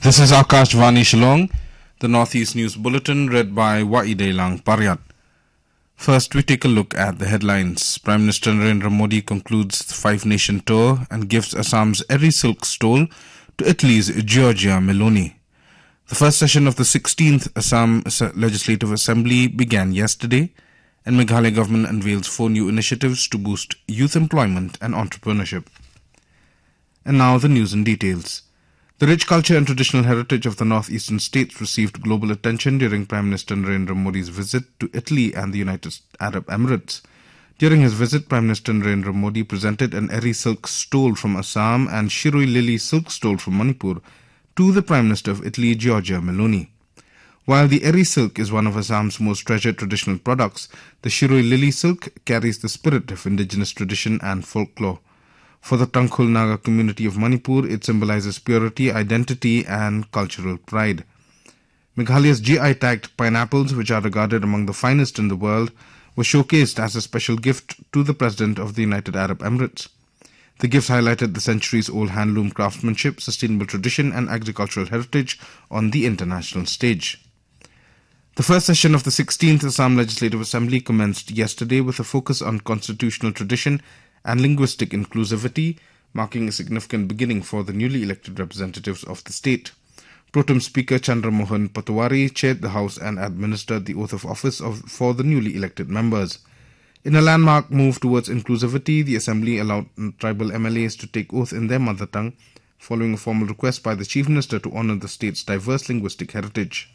This is Akashvani Shillong, the Northeast News Bulletin read by Waidelang Paryat. First, we take a look at the headlines. Prime Minister Narendra Modi concludes the five-nation tour and gives Assam's Eri Silk stole to Italy's Giorgia Meloni. The first session of the 16th Assam Legislative Assembly began yesterday, and Meghalaya government unveils 4 new initiatives to boost youth employment and entrepreneurship. And now the news in details. The rich culture and traditional heritage of the northeastern states received global attention during Prime Minister Narendra Modi's visit to Italy and the United Arab Emirates. During his visit, Prime Minister Narendra Modi presented an Eri silk stole from Assam and Shiroi Lily silk stole from Manipur to the Prime Minister of Italy, Giorgia Meloni. While the Eri silk is one of Assam's most treasured traditional products, the Shiroi Lily silk carries the spirit of indigenous tradition and folklore. For the Tangkhul Naga community of Manipur, it symbolizes purity, identity, and cultural pride. Meghalaya's GI-tagged pineapples, which are regarded among the finest in the world, were showcased as a special gift to the President of the United Arab Emirates. The gifts highlighted the centuries-old handloom craftsmanship, sustainable tradition, and agricultural heritage on the international stage. The first session of the 16th Assam Legislative Assembly commenced yesterday with a focus on constitutional tradition and linguistic inclusivity, marking a significant beginning for the newly elected representatives of the state. Pro-Tem Speaker Chandra Mohan Patwari chaired the House and administered the oath of office for the newly elected members. In a landmark move towards inclusivity, the Assembly allowed tribal MLAs to take oath in their mother tongue, following a formal request by the Chief Minister to honour the state's diverse linguistic heritage.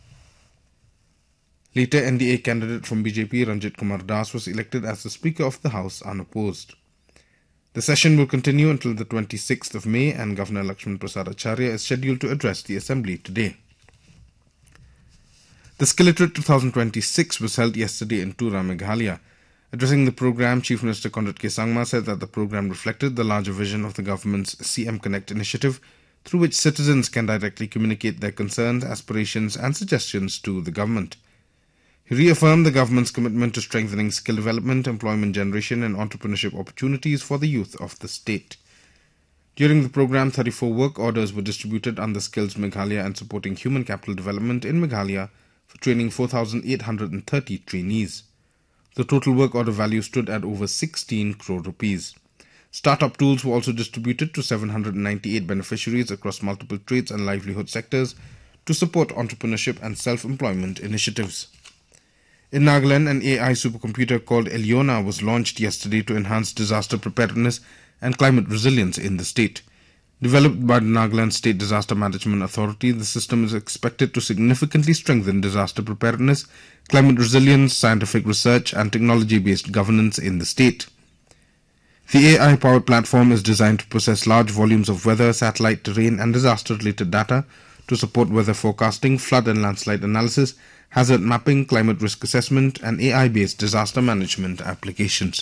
Later, NDA candidate from BJP Ranjit Kumar Das was elected as the Speaker of the House unopposed. The session will continue until the 26th of May, and Governor Lakshman Prasad Acharya is scheduled to address the Assembly today. The Skilliterate 2026 was held yesterday in Tura, Meghalaya. Addressing the program, Chief Minister Conrad K. Sangma said that the program reflected the larger vision of the government's CM Connect initiative, through which citizens can directly communicate their concerns, aspirations, and suggestions to the government. He reaffirmed the government's commitment to strengthening skill development, employment generation, and entrepreneurship opportunities for the youth of the state. During the program, 34 work orders were distributed under Skills Meghalaya and supporting human capital development in Meghalaya for training 4,830 trainees. The total work order value stood at over 16 crore rupees. Startup tools were also distributed to 798 beneficiaries across multiple trades and livelihood sectors to support entrepreneurship and self-employment initiatives. In Nagaland, an AI supercomputer called Eliona was launched yesterday to enhance disaster preparedness and climate resilience in the state. Developed by the Nagaland State Disaster Management Authority, the system is expected to significantly strengthen disaster preparedness, climate resilience, scientific research, and technology-based governance in the state. The AI-powered platform is designed to process large volumes of weather, satellite terrain, and disaster-related data to support weather forecasting, flood and landslide analysis, hazard mapping, climate risk assessment, and AI-based disaster management applications.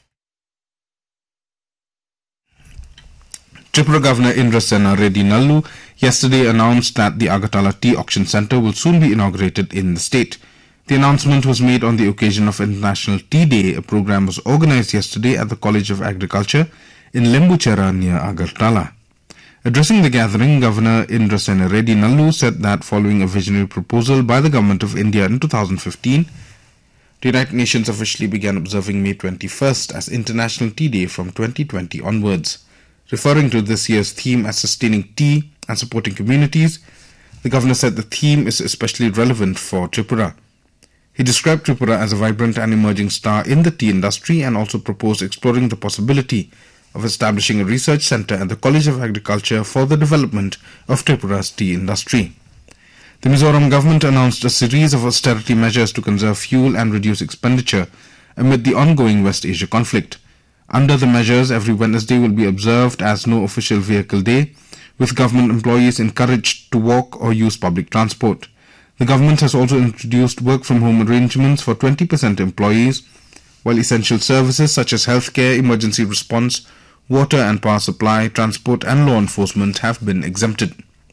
Tripura Governor Indrasena Reddy Nallu yesterday announced that the Agartala Tea Auction Centre will soon be inaugurated in the state. The announcement was made on the occasion of International Tea Day. A program was organised yesterday at the College of Agriculture in Lembuchera near Agartala. Addressing the gathering, Governor Indrasena Reddy Nallu said that following a visionary proposal by the Government of India in 2015, the United Nations officially began observing May 21st as International Tea Day from 2020 onwards. Referring to this year's theme as sustaining tea and supporting communities, the Governor said the theme is especially relevant for Tripura. He described Tripura as a vibrant and emerging star in the tea industry and also proposed exploring the possibility of establishing a research centre at the College of Agriculture for the development of Tripura's tea industry. The Mizoram government announced a series of austerity measures to conserve fuel and reduce expenditure amid the ongoing West Asia conflict. Under the measures, every Wednesday will be observed as no official vehicle day, with government employees encouraged to walk or use public transport. The government has also introduced work-from-home arrangements for 20% employees, while essential services such as healthcare, emergency response, water and power supply, transport and law enforcement have been exempted.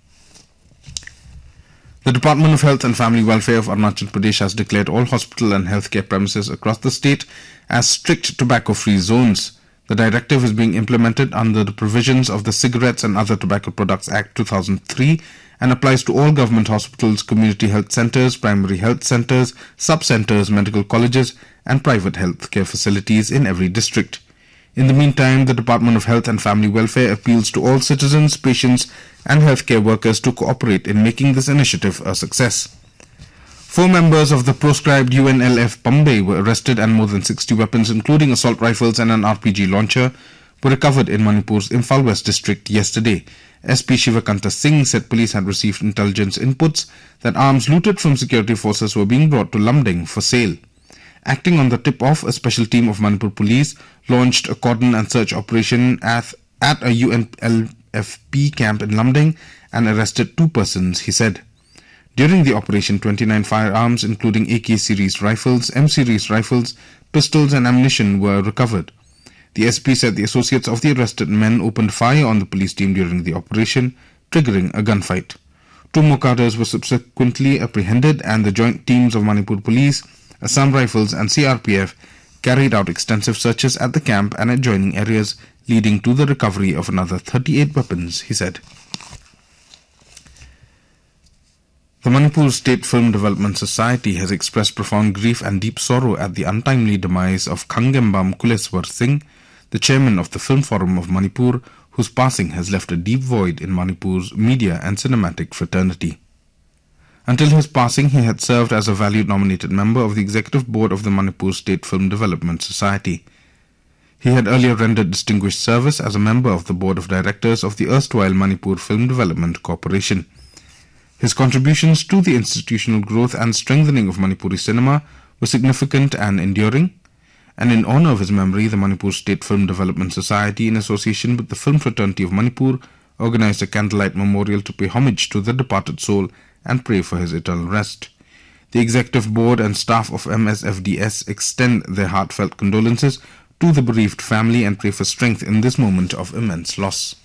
The Department of Health and Family Welfare of Arunachal Pradesh has declared all hospital and healthcare premises across the state as strict tobacco-free zones. The directive is being implemented under the provisions of the Cigarettes and Other Tobacco Products Act 2003 and applies to all government hospitals, community health centres, primary health centres, sub-centres, medical colleges and private health care facilities in every district. In the meantime, the Department of Health and Family Welfare appeals to all citizens, patients and healthcare workers to cooperate in making this initiative a success. 4 members of the proscribed UNLF Bombay were arrested and more than 60 weapons, including assault rifles and an RPG launcher, were recovered in Manipur's Imphal West district yesterday. SP Shivakanta Singh said police had received intelligence inputs that arms looted from security forces were being brought to Lamding for sale. Acting on the tip-off, a special team of Manipur police launched a cordon and search operation at a UNLFP camp in Lamding and arrested 2 persons, he said. During the operation, 29 firearms, including AK series rifles, M series rifles, pistols and ammunition were recovered. The SP said the associates of the arrested men opened fire on the police team during the operation, triggering a gunfight. 2 more cadres were subsequently apprehended and the joint teams of Manipur Police, Assam Rifles and CRPF carried out extensive searches at the camp and adjoining areas, leading to the recovery of another 38 weapons, he said. The Manipur State Film Development Society has expressed profound grief and deep sorrow at the untimely demise of Khangembam Kuleswar Singh, the chairman of the Film Forum of Manipur, whose passing has left a deep void in Manipur's media and cinematic fraternity. Until his passing, he had served as a valued nominated member of the Executive Board of the Manipur State Film Development Society. He had earlier rendered distinguished service as a member of the Board of Directors of the erstwhile Manipur Film Development Corporation. His contributions to the institutional growth and strengthening of Manipuri cinema were significant and enduring, and in honor of his memory, the Manipur State Film Development Society, in association with the Film Fraternity of Manipur, organized a candlelight memorial to pay homage to the departed soul and pray for his eternal rest. The Executive Board and staff of MSFDS extend their heartfelt condolences to the bereaved family and pray for strength in this moment of immense loss.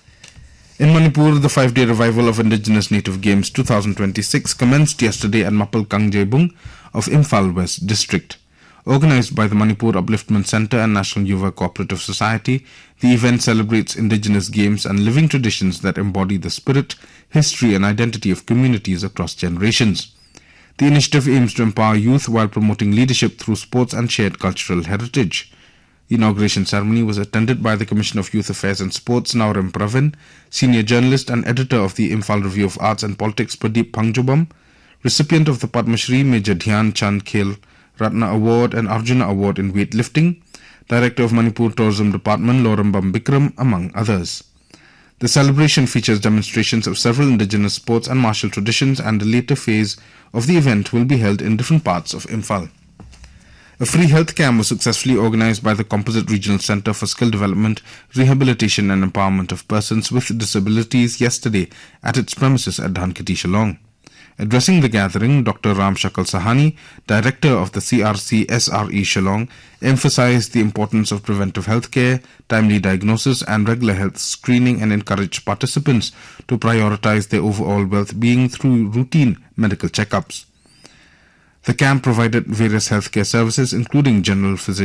In Manipur, the 5-day revival of Indigenous Native Games 2026 commenced yesterday at Mapal Kangjebung of Imphal West District. Organized by the Manipur Upliftment Center and National Yuva Cooperative Society, the event celebrates indigenous games and living traditions that embody the spirit, history and identity of communities across generations. The initiative aims to empower youth while promoting leadership through sports and shared cultural heritage. The inauguration ceremony was attended by the Commissioner of Youth Affairs and Sports, Naurem Pravin, senior journalist and editor of the Imphal Review of Arts and Politics, Pradeep Pangjobam, recipient of the Padma Shri Major Dhyan Chand Khel Ratna Award and Arjuna Award in weightlifting, Director of Manipur Tourism Department, Lorambam Bikram, among others. The celebration features demonstrations of several indigenous sports and martial traditions, and the later phase of the event will be held in different parts of Imphal. A free health camp was successfully organized by the Composite Regional Center for Skill Development, Rehabilitation and Empowerment of Persons with Disabilities yesterday at its premises at Dhankati, Shillong. Addressing the gathering, Dr. Ram Shakal Sahani, Director of the CRC SRE Shillong, emphasized the importance of preventive health care, timely diagnosis and regular health screening and encouraged participants to prioritize their overall well-being through routine medical checkups. The camp provided various healthcare services, including general physician